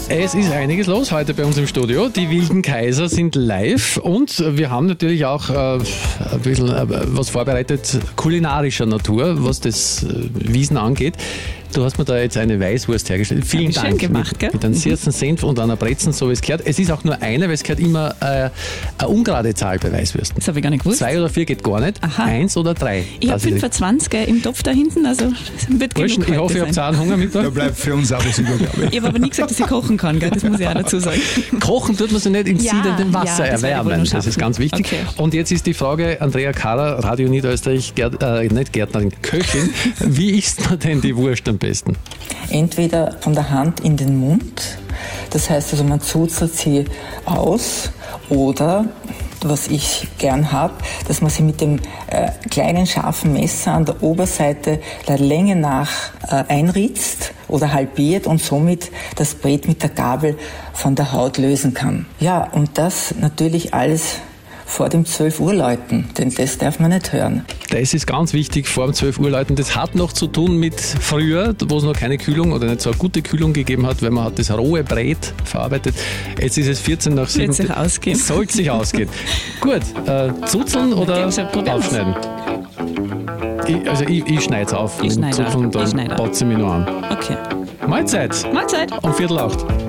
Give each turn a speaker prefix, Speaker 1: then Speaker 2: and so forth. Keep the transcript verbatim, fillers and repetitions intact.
Speaker 1: Es ist einiges los heute bei uns im Studio. Die Wilden Kaiser sind live und wir haben natürlich auch äh, ein bisschen äh, was vorbereitet, kulinarischer Natur, was das äh, Wiesen angeht. Du hast mir da jetzt eine Weißwurst hergestellt. Vielen
Speaker 2: ja,
Speaker 1: Dank.
Speaker 2: Schön gemacht, gell?
Speaker 1: Mit, mit einem Sirzen Senf und einer Brezen, so wie es gehört. Es ist auch nur eine, weil es gehört immer äh, eine ungerade Zahl bei Weißwürsten.
Speaker 2: Das habe ich gar nicht gewusst.
Speaker 1: Zwei oder vier geht gar nicht.
Speaker 2: Aha.
Speaker 1: Eins oder drei.
Speaker 2: Ich habe fünfundzwanzig im Topf da hinten, also wird
Speaker 1: Burschen,
Speaker 2: genug
Speaker 1: ich hoffe, ihr habt
Speaker 2: sein.
Speaker 1: auch einen Hunger mit.
Speaker 3: Da bleibt für uns auch was über, glaube ich.
Speaker 2: Ich habe aber nie gesagt, dass ich kochen kann, gell? Das muss ich auch dazu sagen.
Speaker 1: Kochen tut man sich nicht in
Speaker 2: Ja,
Speaker 1: siedendem Wasser
Speaker 2: ja, das werde ich wohl
Speaker 1: erwärmen.
Speaker 2: noch
Speaker 1: Das ist
Speaker 2: schaffen.
Speaker 1: ganz wichtig.
Speaker 2: Okay.
Speaker 1: Und jetzt ist die Frage, Andrea Kara, Radio Niederösterreich, Gerd, äh, nicht Gärtnerin, Köchin. Wie isst man denn die Wurst am besten?
Speaker 4: Entweder von der Hand in den Mund, das heißt also man zuzelt sie aus, oder was ich gern habe, dass man sie mit dem äh, kleinen scharfen Messer an der Oberseite der Länge nach äh, einritzt oder halbiert und somit das Brät mit der Gabel von der Haut lösen kann. Ja, und das natürlich alles vor dem zwölf Uhr läuten, denn das darf man nicht hören.
Speaker 1: Das ist ganz wichtig, vor dem zwölf Uhr läuten. Das hat noch zu tun mit früher, wo es noch keine Kühlung oder nicht so eine gute Kühlung gegeben hat, weil man hat das rohe Brät verarbeitet. Jetzt ist es vierzehn nach sieben.
Speaker 2: Wird sich ausgehen.
Speaker 1: Sollte sich ausgehen. Gut, äh, zuzeln oder
Speaker 2: Okay, probieren's.
Speaker 1: aufschneiden? Ich, also ich, ich schneide es auf.
Speaker 2: Ich schneide
Speaker 1: Zuzeln,
Speaker 2: auf. Ich
Speaker 1: dann
Speaker 2: schneide auf.
Speaker 1: baut sie mich noch an.
Speaker 2: Okay.
Speaker 1: Mahlzeit
Speaker 2: Mahlzeit.
Speaker 1: um Viertel acht.